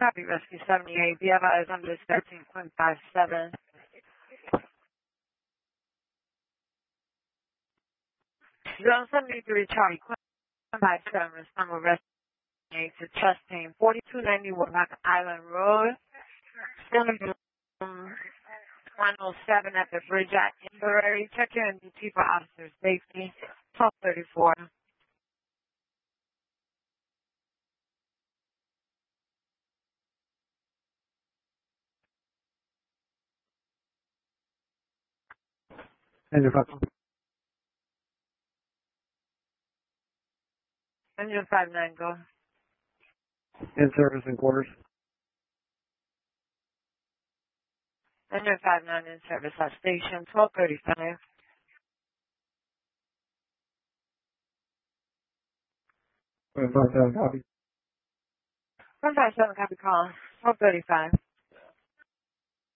Copy, Rescue 78. Be advised under 13.57. Zone 73, Charlie, 57, respond with Rescue 78 to chest pain, 4291 Rock Island Road. Still in room 107 at the bridge at Inverary. Check your MDT for officer safety. 1234. Engine 5. Engine 59, go. In service and quarters. Engine 59 in service at station 1235. 157 copy. 157, copy call. 1235.